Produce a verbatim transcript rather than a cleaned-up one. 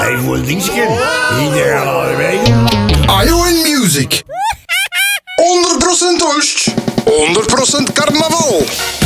Even voor het dienstje. Iedereen laten weten. Ajo in Music. honderd procent Oost. honderd procent carnaval.